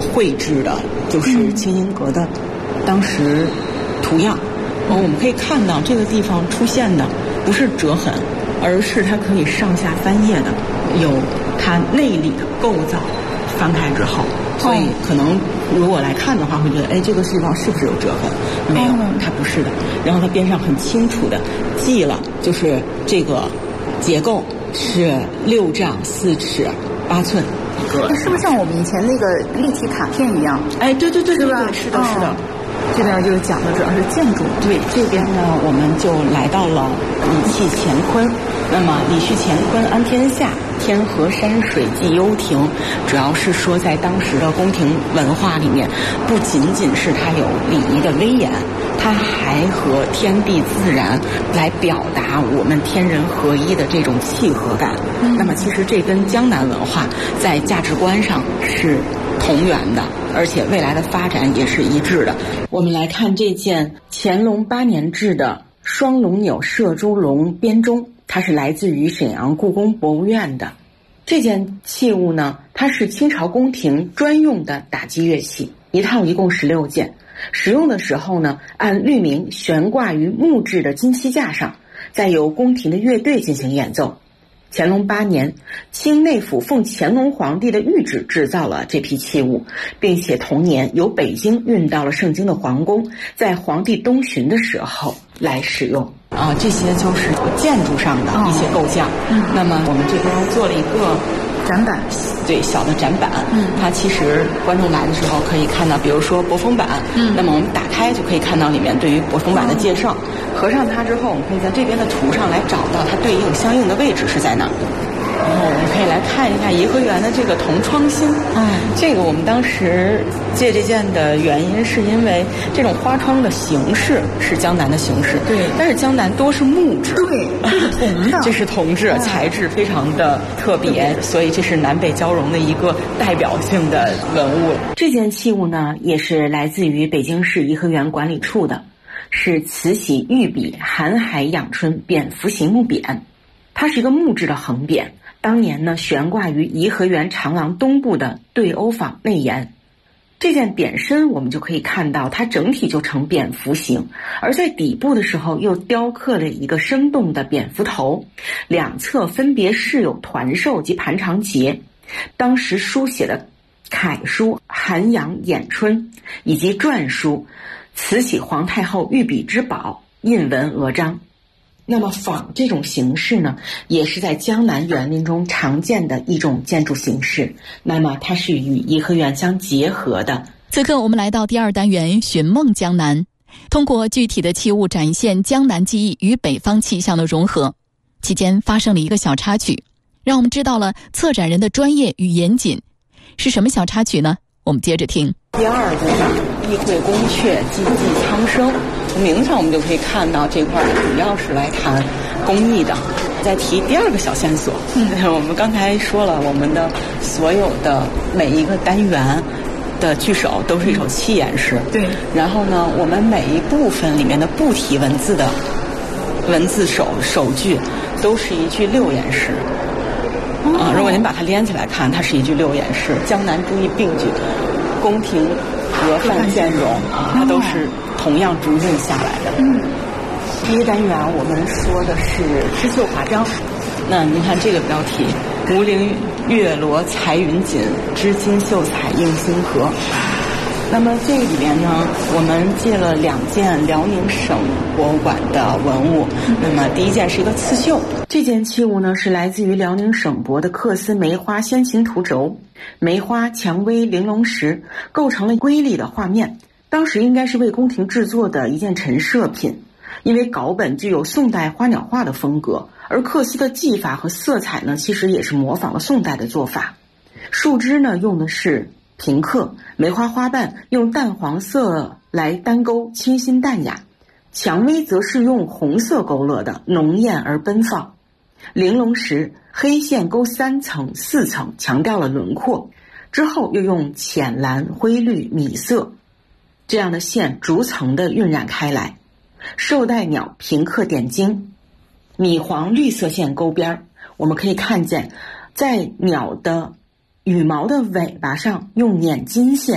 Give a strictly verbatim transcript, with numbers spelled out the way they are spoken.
绘制的，就是清音阁的当时图样。哦，我们可以看到这个地方出现的不是折痕，而是它可以上下翻页的，有它内里的构造。翻开之后，所以可能如果来看的话，会觉得，哎，这个地方是不是有折痕？没有，它不是的。然后它边上很清楚的记了，就是这个结构是六丈四尺八寸。 是不是像我们以前那个立体卡片一样？ 哎，对对对， 是吧？ 是的，是的。 这边就是讲的主要是建筑。 对，这边呢，我们就来到了理气乾坤。那么理气乾坤安天下，天河山水济幽庭，主要是说在当时的宫廷文化里面，不仅仅是它有礼仪的威严，它还和天地自然来表达我们天人合一的这种契合感。嗯、那么其实这跟江南文化在价值观上是同源的，而且未来的发展也是一致的。我们来看这件乾隆八年制的双龙钮射猪龙编钟，它是来自于沈阳故宫博物院的。这件器物呢，它是清朝宫廷专用的打击乐器，一套一共十六件。使用的时候呢，按律名悬挂于木质的金漆架上，再由宫廷的乐队进行演奏。乾隆八年，清内府奉乾隆皇帝的谕旨制造了这批器物，并且同年由北京运到了盛京的皇宫，在皇帝东巡的时候来使用。啊，这些就是建筑上的一些构架。嗯，那么我们这边做了一个展板， 对，小的展板。嗯，它其实观众来的时候可以看到，比如说博风板。嗯，那么我们打开就可以看到里面对于博风板的介绍。嗯、合上它之后，我们可以在这边的图上来找到它对应相应的位置是在哪。然后我们可以来看一下颐和园的这个铜窗心。嗯，这个我们当时借这件的原因是因为这种花窗的形式是江南的形式，对，但是江南多是木质， 对，这是铜的， 这是铜质，材质非常的特别，所以这是南北交融的一个代表性的文物。这件器物呢，也是来自于北京市颐和园管理处的，是慈禧御笔韩海养春蝙蝠形木匾，它是一个木质的横匾。当年呢，悬挂于颐和园长廊东部的对欧坊内檐。这件匾身我们就可以看到，它整体就呈蝙蝠形，而在底部的时候又雕刻了一个生动的蝙蝠头，两侧分别饰有团寿及盘长节，当时书写的楷书韩阳衍春以及篆书慈禧皇太后御笔之宝印文额章。那么仿这种形式呢，也是在江南园林中常见的一种建筑形式，那么它是与颐和园相结合的。 此刻我们来到第二单元寻梦江南，通过具体的器物展现江南记忆与北方气象的融合。期间发生了一个小插曲，让我们知道了策展人的专业与严谨。是什么小插曲呢？我们接着听。 第二部分，意会宫阙，寂寂苍生。名上我们就可以看到这块主要是来谈工艺的。再提第二个小线索，嗯，我们刚才说了，我们的所有的每一个单元的句首都是一首七言诗，对。然后呢，我们每一部分里面的不提文字的文字首首句都是一句六言诗。啊，如果您把它连起来看，它是一句六言诗。江南诸义并举，宫廷格范兼容啊，它都是同样逐韵下来的。嗯，第一单元我们说的是织绣华章，那您看这个标题：吴陵月罗彩云锦，织金绣彩映星河。那么这里面呢，我们借了两件辽宁省博物馆的文物。那么第一件是一个刺绣，这件器物呢是来自于辽宁省博的缂丝梅花先行图轴，梅花、蔷薇、玲珑石构成了瑰丽的画面。当时应该是为宫廷制作的一件陈设品，因为稿本具有宋代花鸟画的风格，而缂丝的技法和色彩呢，其实也是模仿了宋代的做法。树枝呢用的是平刻，梅花花瓣用淡黄色来单勾，清新淡雅。蔷薇则是用红色勾勒的，浓艳而奔放。玲珑石黑线勾三层四层，强调了轮廓，之后又用浅蓝、灰绿、米色这样的线逐层的晕染开来。绶带鸟平刻点睛，米黄绿色线勾边，我们可以看见在鸟的羽毛的尾巴上用捻金线